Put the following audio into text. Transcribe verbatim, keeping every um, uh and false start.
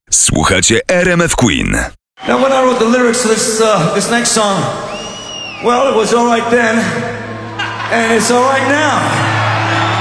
Słuchacie R M F Queen. Now when I wrote the lyrics to this, uh, this next song, well, it was alright then, and it's alright now.